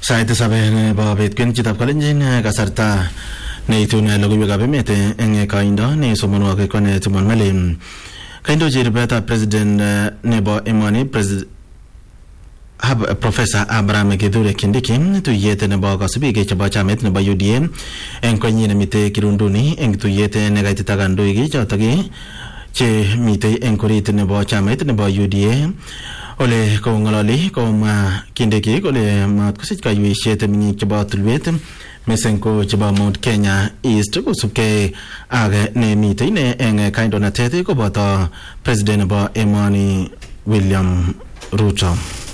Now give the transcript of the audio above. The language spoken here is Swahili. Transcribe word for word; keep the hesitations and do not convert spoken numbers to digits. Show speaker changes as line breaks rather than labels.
Sait sabe nebo bet kwen chitab Kalenjin kasarta neitune logoiwekab emet eng kaindo ne somonwogik kone Timon Meli. Kaindochi rubetab president nebo emoni president Professor Abraham Kithure Kindiki tuyet nebo kasubik chebo chamait nebo U D A eng konyi nemite Kirunduni eng tuyet nekaitita kandoik chotok che mitei eng korit nebo chamait nebo U D A ole ko ngalali ko ma Kindiki kole mat kosich kayuishet mingik chebo tulwet mising ko chebo Mount Kenya East kosubkei ak ne mitei ne eng kaindonatet koboto president nebo emoni William Ruto.